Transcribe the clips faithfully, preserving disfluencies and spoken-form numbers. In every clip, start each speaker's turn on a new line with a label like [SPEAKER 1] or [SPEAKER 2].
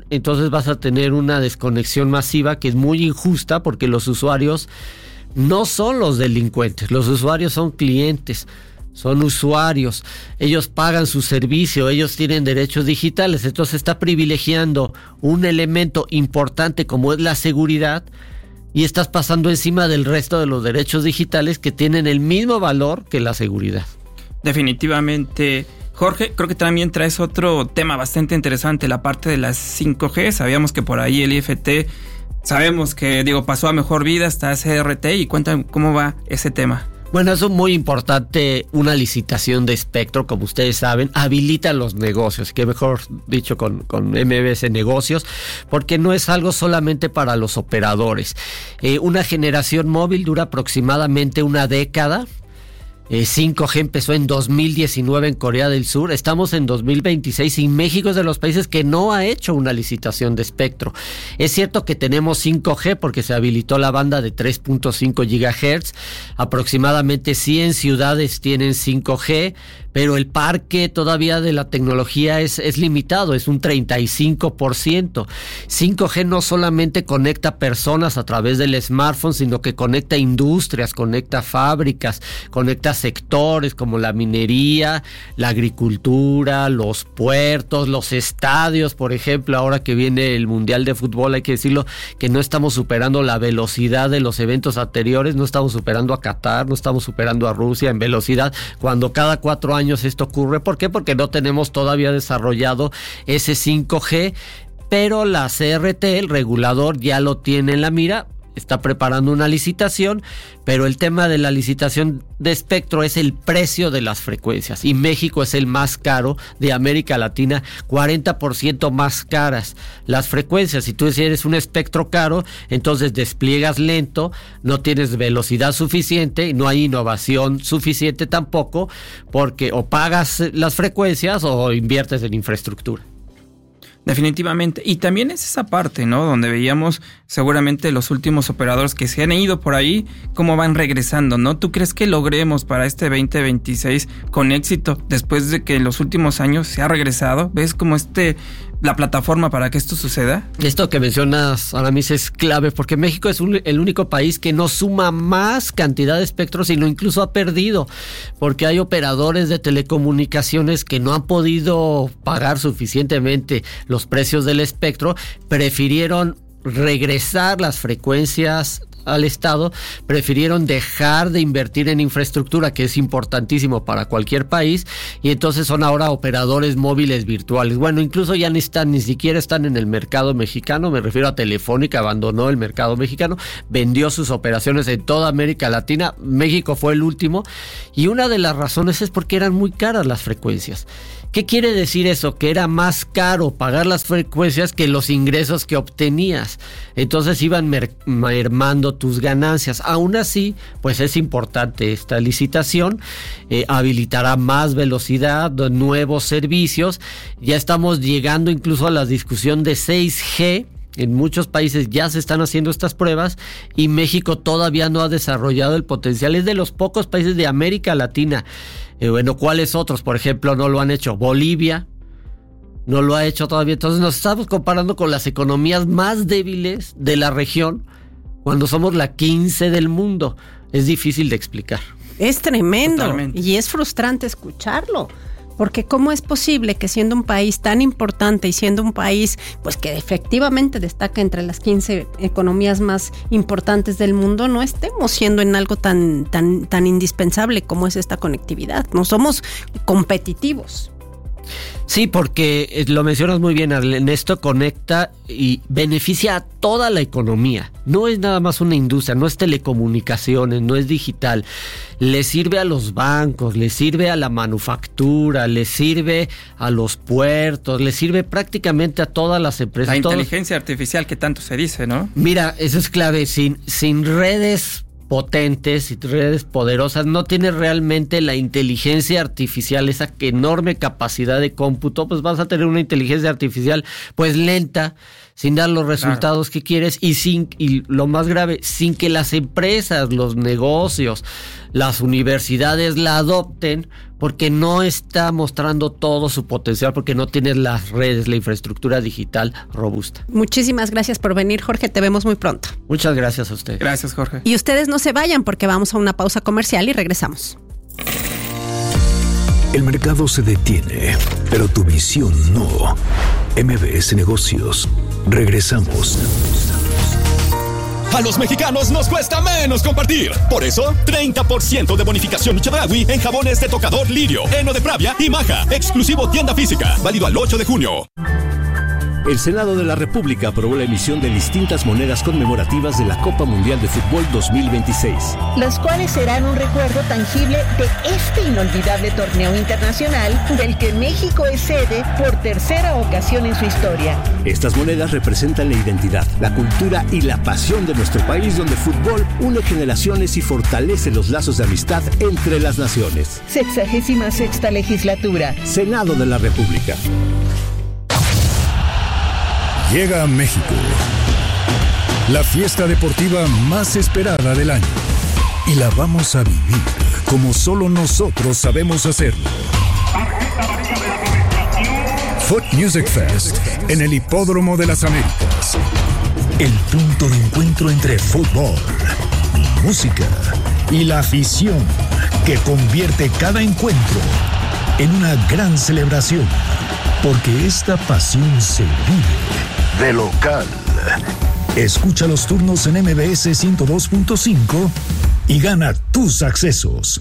[SPEAKER 1] entonces vas a tener una desconexión masiva que es muy injusta porque los usuarios no son los delincuentes, los usuarios son clientes. Son usuarios, ellos pagan su servicio, ellos tienen derechos digitales, entonces está privilegiando un elemento importante como es la seguridad y estás pasando encima del resto de los derechos digitales que tienen el mismo valor que la seguridad.
[SPEAKER 2] Definitivamente. Jorge, creo que también traes otro tema bastante interesante, la parte de las cinco G. Sabíamos que por ahí el I F T, sabemos que digo pasó a mejor vida hasta C R T, y cuéntame cómo va ese tema.
[SPEAKER 1] Bueno, eso es muy importante, una licitación de espectro, como ustedes saben, habilita los negocios, que mejor dicho con, con M B S Negocios, porque no es algo solamente para los operadores. Eh, una generación móvil dura aproximadamente una década. Eh, cinco G empezó en dos mil diecinueve en Corea del Sur, estamos en dos mil veintiséis y México es de los países que no ha hecho una licitación de espectro. Es cierto que tenemos cinco G porque se habilitó la banda de tres punto cinco gigahertz, aproximadamente cien ciudades tienen cinco G, pero el parque todavía de la tecnología es, es limitado, es un treinta y cinco por ciento. cinco G no solamente conecta personas a través del smartphone, sino que conecta industrias, conecta fábricas, conecta sectores como la minería, la agricultura, los puertos, los estadios, por ejemplo, ahora que viene el Mundial de Fútbol, hay que decirlo que no estamos superando la velocidad de los eventos anteriores, no estamos superando a Qatar, no estamos superando a Rusia en velocidad, cuando cada cuatro años esto ocurre. ¿Por qué? Porque no tenemos todavía desarrollado ese cinco G, pero la C R T, el regulador, ya lo tiene en la mira, está preparando una licitación, pero el tema de la licitación de espectro es el precio de las frecuencias, y México es el más caro de América Latina, cuarenta por ciento más caras las frecuencias. Si tú eres un espectro caro, entonces despliegas lento, no tienes velocidad suficiente, no hay innovación suficiente tampoco, porque o pagas las frecuencias o inviertes en infraestructura.
[SPEAKER 2] Definitivamente. Y también es esa parte, ¿no? Donde veíamos seguramente los últimos operadores que se han ido por ahí, cómo van regresando, ¿no? ¿Tú crees que logremos para este veinte veintiséis con éxito, después de que en los últimos años se ha regresado? ¿Ves como este la plataforma para que esto suceda?
[SPEAKER 1] Esto que mencionas, Aramis, es clave, porque México es un, el único país que no suma más cantidad de espectro, sino incluso ha perdido, porque hay operadores de telecomunicaciones que no han podido pagar suficientemente los precios del espectro, prefirieron regresar las frecuencias al Estado, prefirieron dejar de invertir en infraestructura, que es importantísimo para cualquier país, y entonces son ahora operadores móviles virtuales. Bueno, incluso ya ni están, ni siquiera están en el mercado mexicano, me refiero a Telefónica, abandonó el mercado mexicano, vendió sus operaciones en toda América Latina, México fue el último, y una de las razones es porque eran muy caras las frecuencias. ¿Qué quiere decir eso? Que era más caro pagar las frecuencias que los ingresos que obtenías. Entonces iban mer- mermando tus ganancias. Aún así, pues es importante esta licitación. Eh, habilitará más velocidad, nuevos servicios. Ya estamos llegando incluso a la discusión de seis G. En muchos países ya se están haciendo estas pruebas y México todavía no ha desarrollado el potencial. Es de los pocos países de América Latina. Eh, bueno, ¿cuáles otros? Por ejemplo, no lo han hecho. Bolivia no lo ha hecho todavía. Entonces nos estamos comparando con las economías más débiles de la región cuando somos la quince del mundo. Es difícil de explicar.
[SPEAKER 3] Es tremendo.
[SPEAKER 2] Totalmente.
[SPEAKER 3] Y es frustrante escucharlo. Porque ¿cómo es posible que siendo un país tan importante y siendo un país pues que efectivamente destaca entre las quince economías más importantes del mundo, no estemos siendo en algo tan, tan, tan indispensable como es esta conectividad? No somos competitivos.
[SPEAKER 1] Sí, porque lo mencionas muy bien, Ernesto, conecta y beneficia a toda la economía. No es nada más una industria, no es telecomunicaciones, no es digital. Le sirve a los bancos, le sirve a la manufactura, le sirve a los puertos, le sirve prácticamente a todas las empresas.
[SPEAKER 2] La
[SPEAKER 1] Todos...
[SPEAKER 2] inteligencia artificial que tanto se dice, ¿no?
[SPEAKER 1] Mira, eso es clave. Sin, sin redes potentes y redes poderosas, no tiene realmente la inteligencia artificial, esa enorme capacidad de cómputo, pues vas a tener una inteligencia artificial pues lenta, sin dar los resultados claro. que quieres y sin, y lo más grave, sin que las empresas, los negocios, las universidades la adopten, porque no está mostrando todo su potencial, porque no tiene las redes, la infraestructura digital robusta.
[SPEAKER 3] Muchísimas gracias por venir, Jorge, te vemos muy pronto.
[SPEAKER 1] Muchas gracias a usted.
[SPEAKER 2] Gracias, Jorge.
[SPEAKER 3] Y ustedes no se vayan porque vamos a una pausa comercial y regresamos.
[SPEAKER 4] El mercado se detiene, pero tu visión no. M B S Negocios. Regresamos.
[SPEAKER 5] A los mexicanos nos cuesta menos compartir. Por eso, treinta por ciento de bonificación Chedraui en jabones de tocador Lirio, Heno de Pravia y Maja. Exclusivo tienda física. Válido al ocho de junio.
[SPEAKER 4] El Senado de la República aprobó la emisión de distintas monedas conmemorativas de la Copa Mundial de Fútbol dos mil veintiséis.
[SPEAKER 6] Los cuales serán un recuerdo tangible de este inolvidable torneo internacional del que México es sede por tercera ocasión en su historia.
[SPEAKER 4] Estas monedas representan la identidad, la cultura y la pasión de nuestro país, donde el fútbol une generaciones y fortalece los lazos de amistad entre las naciones.
[SPEAKER 6] Sexagésima sexta legislatura.
[SPEAKER 4] Senado de la República.
[SPEAKER 7] Llega a México la fiesta deportiva más esperada del año y la vamos a vivir como solo nosotros sabemos hacerlo. Foot Music Fest en el Hipódromo de las Américas. El punto de encuentro entre fútbol, música y la afición que convierte cada encuentro en una gran celebración, porque esta pasión se vive de local. Escucha los turnos en M B S ciento dos punto cinco y gana tus accesos.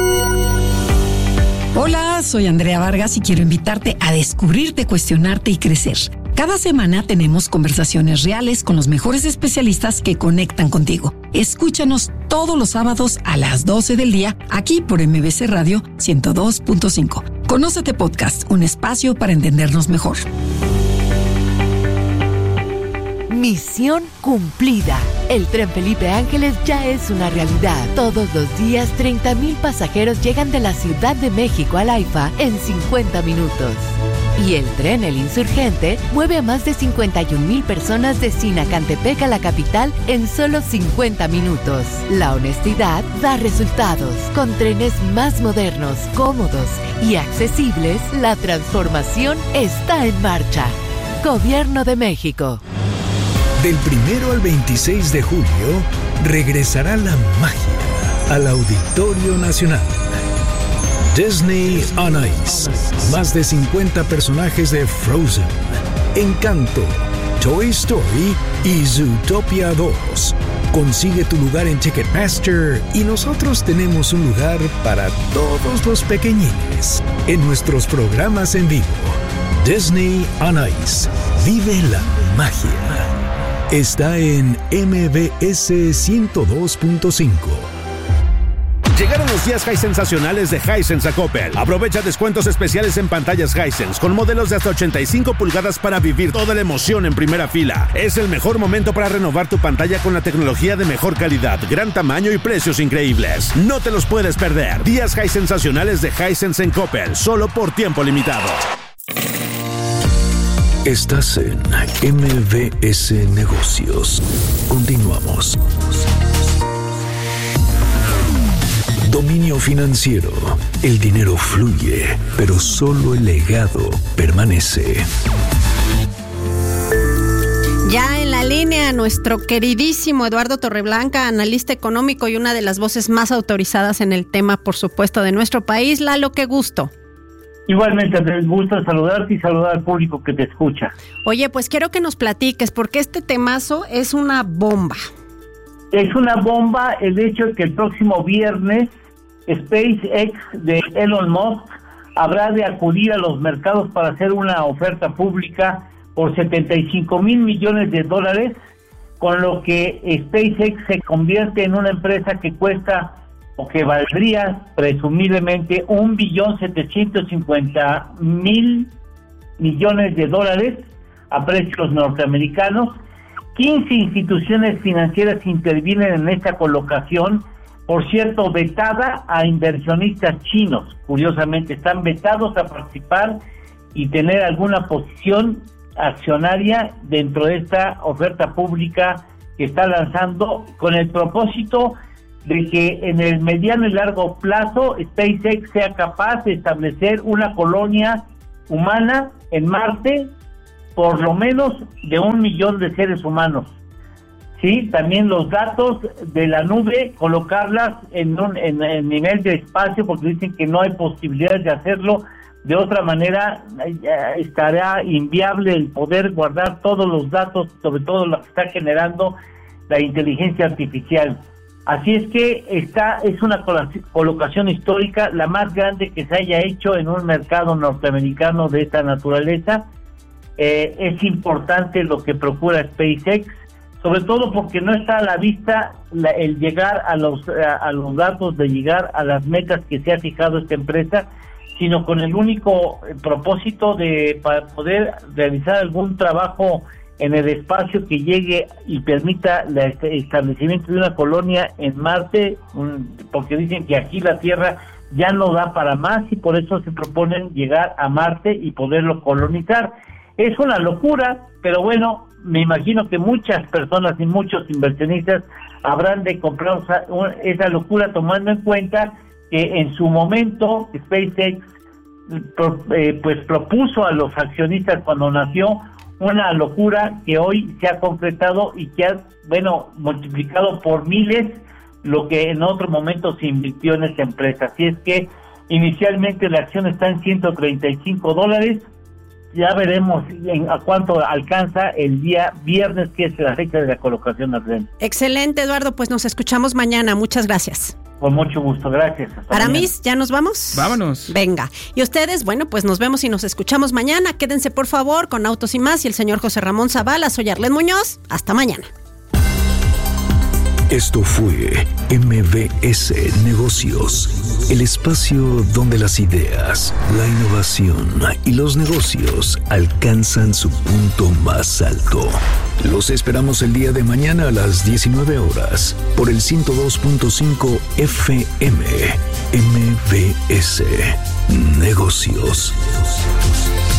[SPEAKER 8] Hola, soy Andrea Vargas y quiero invitarte a descubrirte, cuestionarte y crecer. Cada semana tenemos conversaciones reales con los mejores especialistas que conectan contigo. Escúchanos todos los sábados a las doce del día aquí por M B S Radio ciento dos punto cinco. Conócete Podcast, un espacio para entendernos mejor.
[SPEAKER 9] Misión cumplida. El tren Felipe Ángeles ya es una realidad. Todos los días, treinta mil pasajeros llegan de la Ciudad de México al AIFA en cincuenta minutos. Y el tren El Insurgente mueve a más de cincuenta y un mil personas de Sinacantepec a la capital en solo cincuenta minutos. La honestidad da resultados. Con trenes más modernos, cómodos y accesibles, la transformación está en marcha. Gobierno de México.
[SPEAKER 7] Del primero al veintiséis de julio, regresará la magia al Auditorio Nacional. Disney on Ice. Más de cincuenta personajes de Frozen, Encanto, Toy Story y Zootopia dos. Consigue tu lugar en Ticketmaster y nosotros tenemos un lugar para todos los pequeñines en nuestros programas en vivo. Disney on Ice. Vive la magia. Está en M B S ciento dos punto cinco.
[SPEAKER 10] Llegaron los días High sensacionales de Hisense a Coppel. Aprovecha descuentos especiales en pantallas Hisense con modelos de hasta ochenta y cinco pulgadas para vivir toda la emoción en primera fila. Es el mejor momento para renovar tu pantalla con la tecnología de mejor calidad, gran tamaño y precios increíbles. No te los puedes perder. Días High sensacionales de Hisense en Coppel, solo por tiempo limitado.
[SPEAKER 4] Estás en M B S Negocios. Continuamos. Dominio financiero. El dinero fluye, pero solo el legado permanece.
[SPEAKER 3] Ya en la línea, nuestro queridísimo Eduardo Torreblanca, analista económico y una de las voces más autorizadas en el tema, por supuesto, de nuestro país. Lalo, qué gusto.
[SPEAKER 11] Igualmente, Andrés, gusto saludarte y saludar al público que te escucha.
[SPEAKER 3] Oye, pues quiero que nos platiques, porque este temazo es una bomba.
[SPEAKER 11] Es una bomba el hecho de que el próximo viernes SpaceX de Elon Musk habrá de acudir a los mercados para hacer una oferta pública por setenta y cinco mil millones de dólares, con lo que SpaceX se convierte en una empresa que cuesta o que valdría presumiblemente un billón setecientos cincuenta mil millones de dólares a precios norteamericanos. quince instituciones financieras intervienen en esta colocación, por cierto, vetada a inversionistas chinos. Curiosamente, están vetados a participar y tener alguna posición accionaria dentro de esta oferta pública que está lanzando, con el propósito de que en el mediano y largo plazo SpaceX sea capaz de establecer una colonia humana en Marte, por lo menos de un millón de seres humanos. Sí, también los datos de la nube, colocarlas en un en, en nivel de espacio, porque dicen que no hay posibilidades de hacerlo. De otra manera, eh, estará inviable el poder guardar todos los datos, sobre todo lo que está generando la inteligencia artificial. Así es que esta es una colocación histórica, la más grande que se haya hecho en un mercado norteamericano de esta naturaleza. Eh, es importante lo que procura SpaceX, sobre todo porque no está a la vista la, el llegar a los a, a los datos, de llegar a las metas que se ha fijado esta empresa, sino con el único propósito de para poder realizar algún trabajo en el espacio que llegue y permita el establecimiento de una colonia en Marte, porque dicen que aquí la Tierra ya no da para más y por eso se proponen llegar a Marte y poderlo colonizar. Es una locura, pero bueno, me imagino que muchas personas y muchos inversionistas habrán de comprar esa locura, tomando en cuenta que en su momento SpaceX eh, pues propuso a los accionistas cuando nació una locura que hoy se ha concretado y que ha, bueno, multiplicado por miles lo que en otro momento se invirtió en esta empresa. Así es que inicialmente la acción está en ciento treinta y cinco dólares, ya veremos en, a cuánto alcanza el día viernes, que es la fecha de la colocación al frente.
[SPEAKER 3] Excelente, Eduardo, pues nos escuchamos mañana, muchas gracias.
[SPEAKER 11] Con mucho gusto, gracias.
[SPEAKER 3] Aramis, ¿ya nos vamos?
[SPEAKER 2] Vámonos.
[SPEAKER 3] Venga. Y ustedes, bueno, pues nos vemos y nos escuchamos mañana. Quédense, por favor, con Autos y Más y el señor José Ramón Zavala. Soy Arlet Muñoz. Hasta mañana.
[SPEAKER 7] Esto fue M V S Negocios, el espacio donde las ideas, la innovación y los negocios alcanzan su punto más alto. Los esperamos el día de mañana a las diecinueve horas por el ciento dos punto cinco F M. M V S Negocios.